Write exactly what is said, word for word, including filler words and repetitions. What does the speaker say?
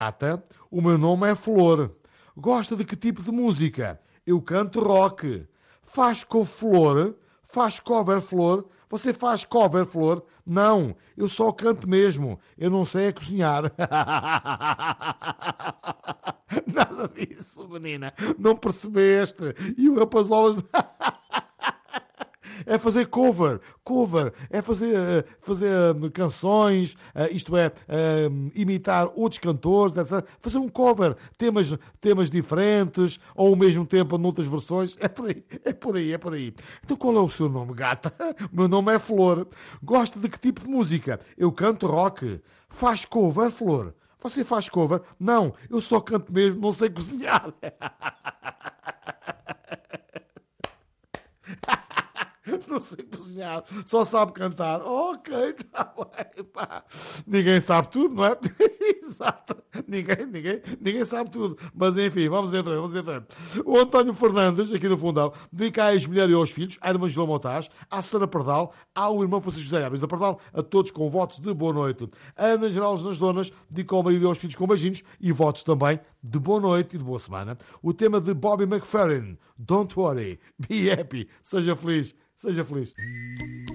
Gata, o meu nome é Flor. Gosta de que tipo de música? Eu canto rock. Faz couve-flor? Faz cover-flor? Você faz cover-flor? Não, eu só canto mesmo. Eu não sei é cozinhar. Nada disso, menina. Não percebeste? E o rapazolas... É fazer cover, cover, é fazer, uh, fazer uh, canções, uh, isto é, uh, imitar outros cantores, etcétera. Fazer um cover, temas, temas diferentes, ou ao mesmo tempo noutras versões. É por aí, é por aí, é por aí. Então qual é o seu nome, gata? O meu nome é Flor. Gosta de que tipo de música? Eu canto rock. Faz cover, Flor? Você faz cover? Não, eu só canto mesmo, não sei cozinhar. Não sei cozinhar, só sabe cantar. Ok, está bem, pá. Ninguém sabe tudo, não é? Exato. Ninguém, ninguém, ninguém sabe tudo. Mas enfim, vamos entrar, vamos entrar. O António Fernandes, aqui no fundão, dedica à ex-mulher e aos filhos, à irmã Angela Montaz, à Sara Pardal, ao irmão Francisco José Abres da Pardal, a todos com votos de boa noite. A Ana Geraldes das Donas, dedica ao marido e aos filhos com beijinhos e votos também de boa noite e de boa semana. O tema de Bobby McFerrin, Don't Worry, Be Happy, seja feliz. Seja feliz.